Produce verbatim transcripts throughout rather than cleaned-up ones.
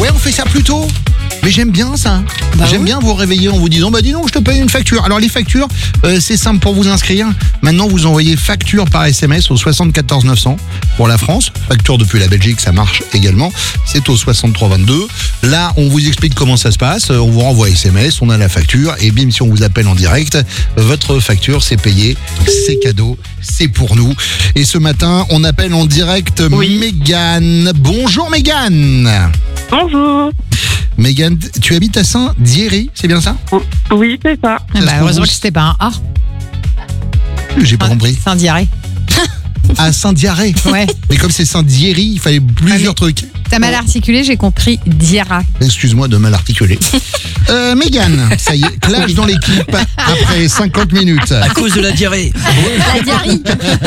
Ouais, on fait ça plus tôt. Mais j'aime bien ça. Bah j'aime oui. bien vous réveiller en vous disant bah dis donc je te paye une facture. Alors les factures, euh, c'est simple pour vous inscrire. Maintenant vous envoyez facture par S M S au soixante-quatorze neuf cents pour la France. Facture depuis la Belgique, ça marche également. C'est au soixante-trois vingt-deux. Là on vous explique comment ça se passe. On vous renvoie S M S, on a la facture et bim si on vous appelle en direct, votre facture c'est payé, c'est cadeau, c'est pour nous. Et ce matin on appelle en direct Oui. Mégane. Bonjour Mégane. Bonjour. Mégane, tu habites à Saint-Diéry, c'est bien ça? Oui, c'est ça. Ah se bah, trouve heureusement où que c'était pas un A. J'ai pas compris. C'est un diarrhée. À Saint-Diarrhé. Ouais. Mais comme c'est Saint-Diéry, il fallait plusieurs Ah, mais- trucs. T'as mal articulé, j'ai compris Diarra. Excuse-moi de mal articuler. euh, Mégane, ça y est, clash dans l'équipe après cinquante minutes. À cause de la diarrhée. La diarrhée.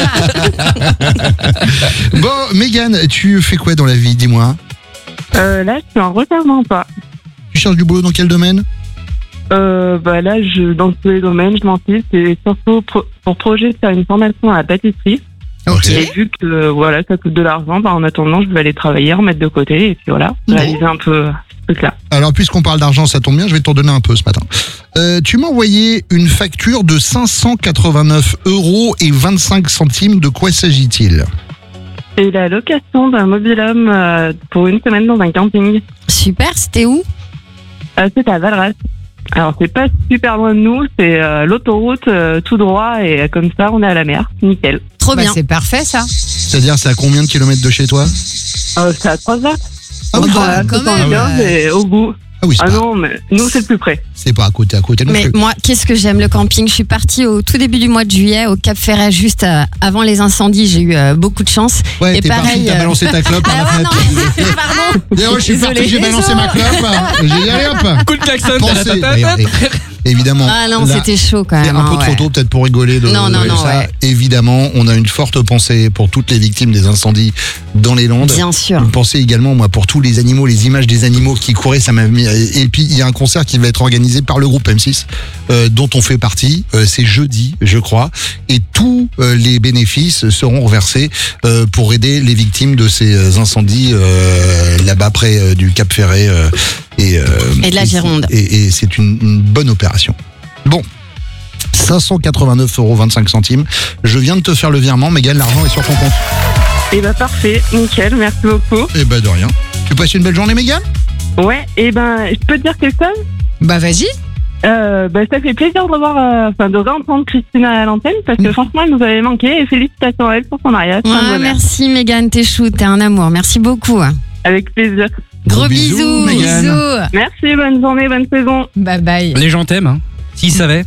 Bon, Mégane, tu fais quoi dans la vie, dis-moi? Euh, là, je suis en retard d'emploi. Tu cherches du boulot dans quel domaine? Euh, bah là, je, dans tous les domaines, je m'en fiche. C'est surtout pro- pour projet de faire une formation à la pâtisserie. Ok. Et vu que euh, voilà, ça coûte de l'argent, bah, en attendant, je vais aller travailler, remettre de côté et puis voilà, réaliser un peu ce truc-là. Alors, puisqu'on parle d'argent, ça tombe bien, je vais t'en donner un peu ce matin. Euh, tu m'as envoyé une facture de cinq cent quatre-vingt-neuf euros et vingt-cinq centimes. De quoi s'agit-il? C'est la location d'un mobil-homme euh, pour une semaine dans un camping. Super, c'était où? Euh, c'est à Valras. Alors, c'est pas super loin de nous, c'est euh, l'autoroute euh, tout droit et euh, comme ça, on est à la mer. Nickel. Trop Bah, bien. c'est parfait ça. C'est-à-dire, c'est à combien de kilomètres de chez toi? Euh, c'est à trois heures. Ah oui, bah, quand même. Et au bout. Ah oui, c'est Ah pas, non, mais nous, c'est le plus près. c'est pas à côté, à côté non Mais plus. moi, qu'est-ce que j'aime le camping. Je suis partie au tout début du mois de juillet au Cap Ferret, juste euh, avant les incendies. J'ai eu euh, beaucoup de chance. Ouais, et t'es parti, pareil, t'as euh, balancé ta clope par Ah la ouais, fenêtre. non, pardon. D'ailleurs, je suis Désolée. parti, j'ai balancé ma clope. J'ai dit, allez hop. Coup de klaxon. Pensez. ta-ta-ta-ta. D'ailleurs, et- évidemment. Ah non, là, c'était chaud quand c'est même. un hein, peu trop ouais. tôt peut-être pour rigoler de, Non, non, de non, ça. ouais. Évidemment, on a une forte pensée pour toutes les victimes des incendies dans les Landes. Bien sûr. Une pensée également, moi, pour tous les animaux, les images des animaux qui couraient, ça m'a mis. Et puis, il y a un concert qui va être organisé par le groupe M six, euh, dont on fait partie. Euh, c'est jeudi, je crois. Et tous euh, les bénéfices seront reversés euh, pour aider les victimes de ces incendies euh, là-bas près euh, du Cap Ferret. euh, et, euh, Et de la Gironde. Et, et c'est une, une bonne opération. Bon. cinq cent quatre-vingt-neuf euros vingt-cinq centimes. Je viens de te faire le virement, Mégane, l'argent est sur ton compte. Et bah parfait, nickel, merci beaucoup. Eh ben de rien. Tu passes une belle journée, Mégane? Ouais, et ben, je peux te dire quelque chose Bah vas-y. euh, bah, ça fait plaisir de voir, euh, enfin, de réentendre Christina à l'antenne parce que franchement, elle nous avait manqué et félicitations à elle pour son mariage. Plein de Ouais, bonheur. merci Mégane, t'es chou, t'es un amour. Merci beaucoup. Avec plaisir. Gros, Gros bisous. bisous, Mégane. bisous. Merci, bonne journée, bonne saison. Bye bye. Les gens t'aiment, hein. S'ils savaient.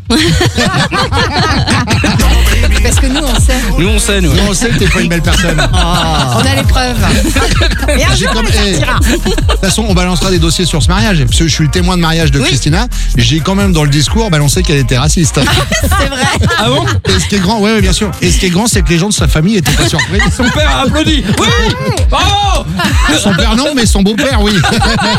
Parce que nous on sait. Nous, on sait, nous. Non, on sait que t'es pas une belle personne. Oh. On a les preuves. Et un J'ai jour comme- on les eh, sortira. De toute façon, on balancera des dossiers sur ce mariage. Parce que je suis le témoin de mariage de Oui. Christina. J'ai quand même dans le discours balancé qu'elle était raciste. C'est vrai. Ah bon? Et ce qui est grand, ouais, ouais, bien sûr. Et ce qui est grand, c'est que les gens de sa famille étaient pas surpris. Son père a applaudi. Oui! Bravo! Son père non, mais son beau-père, oui.